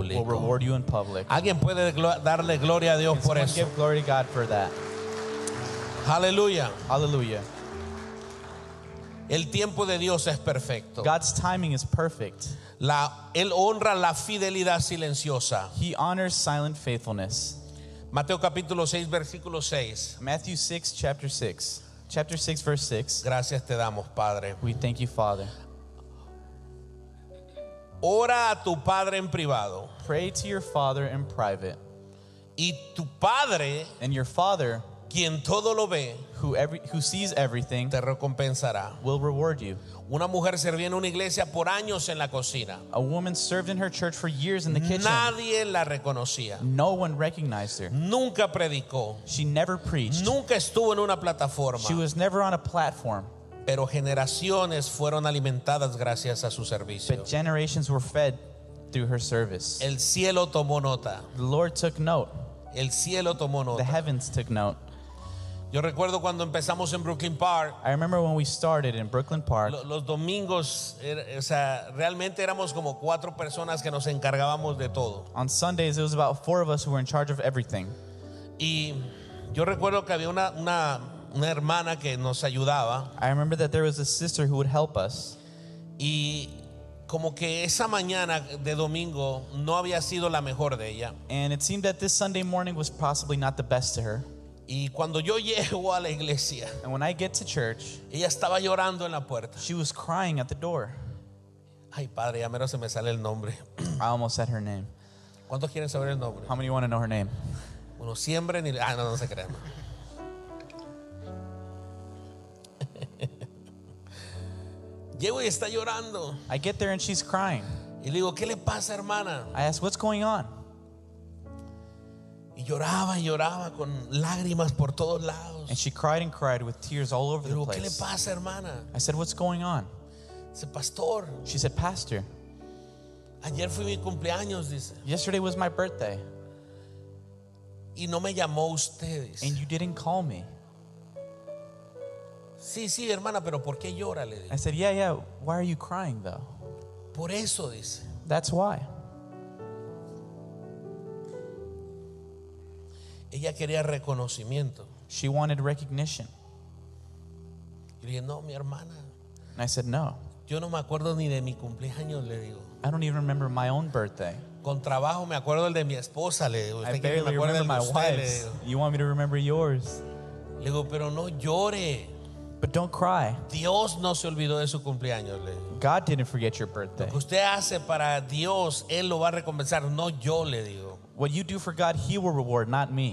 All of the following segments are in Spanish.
will público. reward you in public. Alguien puede darle gloria a Dios Can por someone eso. give glory to God for that? Aleluya. Hallelujah. El tiempo de Dios es perfecto. God's timing is perfect. Él honra la fidelidad silenciosa. He honors silent faithfulness. Mateo capítulo 6, versículo 6. Matthew 6, chapter 6. Chapter 6, verse 6. Gracias te damos, Padre. We thank you, Father. Ora a tu Padre en privado, Pray to your Father in private, y tu Padre, and your Father, quien todo lo ve, who sees everything, te recompensará. will reward you. Una mujer servía en una iglesia por años en la cocina. A woman served in her church for years in the kitchen. Nadie la reconocía. No one recognized her. Nunca predicó. She never preached. Nunca estuvo en una plataforma. She was never on a platform. Pero generaciones fueron alimentadas gracias a su servicio. But generations were fed through her service. El cielo tomó nota. The Lord took note. El cielo tomó The nota. heavens took note. Yo recuerdo cuando empezamos en Brooklyn Park. I remember when we started in Brooklyn Park. Los domingos, o sea, realmente éramos como 4 personas que nos encargábamos de todo. On Sundays, it was about 4 of us who were in charge of everything. Y yo recuerdo que había una hermana que nos ayudaba. I remember that there was a sister who would help us. Y como que esa mañana de domingo no había sido la mejor de ella. And it seemed that this Sunday morning was possibly not the best to her. Y cuando yo llego a la iglesia, And when I get to church, ella estaba llorando en la puerta. she was crying at the door. Ay, padre, ya mero se me sale el nombre. I almost said her name. ¿Cuántos quieren saber el nombre? How many want to know her name? Bueno, siembren y... no se crean. Llego y está llorando. I get there and she's crying. Y le digo, ¿qué le pasa, hermana? I ask, what's going on? Y lloraba con lágrimas por todos lados. And she cried and cried with tears all over Le the digo, ¿qué le place. pasa, hermana? I said, what's going on? Dice, pastor, She said, Pastor, ayer fue mi cumpleaños, dice. yesterday was my birthday Y no me llamó usted, dice. and you didn't call me. Sí, hermana, pero ¿por qué llora? Le digo. I said, yeah, why are you crying though? Por eso, dice. That's why. Ella quería reconocimiento. She wanted recognition. Y le dije, no, mi hermana, And I said, no, yo no me acuerdo ni de mi cumpleaños, le digo. I don't even remember my own birthday. Con trabajo me acuerdo el de mi esposa, le digo. I ¿Usted quiere que me barely acuerde remember el my de usted? Le wife's. digo. You want me to remember yours? Le digo, pero no llore. But don't cry. Dios no se olvidó de su cumpleaños, le digo. God didn't forget your birthday. Lo que usted hace para Dios, Él lo va a recompensar, no yo, le digo. What you do for God, He will reward, not me.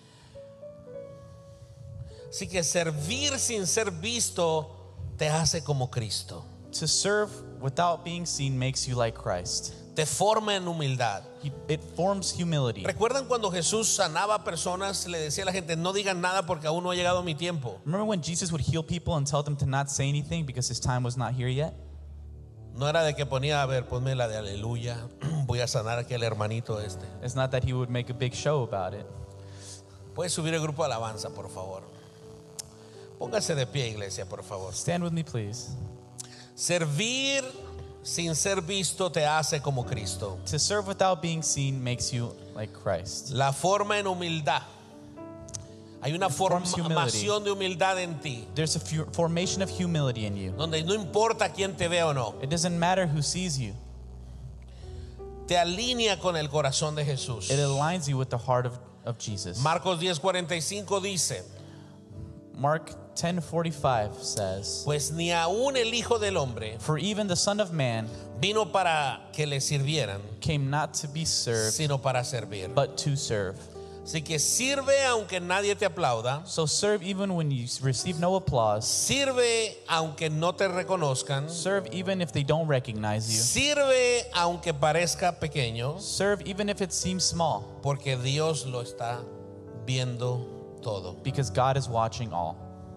Así que servir sin ser visto te hace como Cristo. To serve without being seen makes you like Christ. Te forma en humildad. It forms humility. ¿Recuerdan cuando Jesús sanaba a personas? Le decía a la gente, no digan nada porque aún no ha llegado mi tiempo. Remember when Jesus would heal people and tell them to not say anything because His time was not here yet? No era de que ponía, a ver, ponme la de aleluya, voy a sanar aquí al hermanito este. It's not that He would make a big show about it. Puedes subir el grupo de alabanza, por favor. Póngase de pie, iglesia, por favor. Stand with me, please. Servir sin ser visto te hace como Cristo. To serve without being seen makes you like Christ. La forma en humildad. Hay una Forms humility. formación de humildad en ti, There's a formation of humility in you. donde no importa quién te vea o no, It doesn't matter who sees you. te alinea con el corazón de Jesús. It aligns you with the heart of Jesus. Marcos 10:45 dice, Mark 10:45 says, pues ni aún el Hijo del Hombre for even the Son of Man vino para que le sirvieran, came not to be served, sino para servir. but to serve. Así que sirve aunque nadie te aplauda, So serve even when you receive no applause. sirve aunque no te reconozcan, Serve even if they don't recognize you. sirve aunque parezca pequeño, Serve even if it seems small, porque Dios lo está viendo todo. because God is watching all.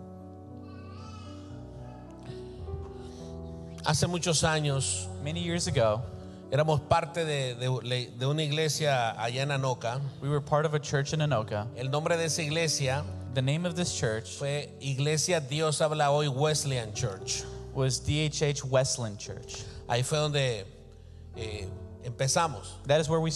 Hace muchos años Many years ago, éramos parte de una iglesia allá en Anoka. we were part of a church in Anoka. El nombre de esa iglesia The name of this church fue Iglesia Dios Habla Hoy Wesleyan Church. was DHH Wesleyan Church. Ahí fue donde empezamos. That is where we